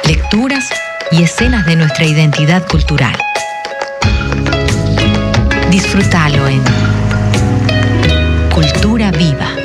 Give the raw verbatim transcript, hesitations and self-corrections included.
lecturas y escenas de nuestra identidad cultural. Disfrútalo en Cultura Viva.